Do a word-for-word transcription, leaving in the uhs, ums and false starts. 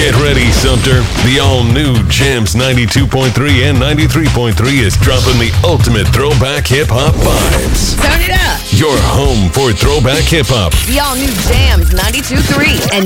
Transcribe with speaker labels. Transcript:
Speaker 1: Get ready, Sumter. The all-new Jams ninety-two point three and ninety-three point three is dropping the ultimate throwback hip-hop vibes.
Speaker 2: Turn it up.
Speaker 1: Your home for throwback hip-hop.
Speaker 2: The all-new Jams ninety-two point three and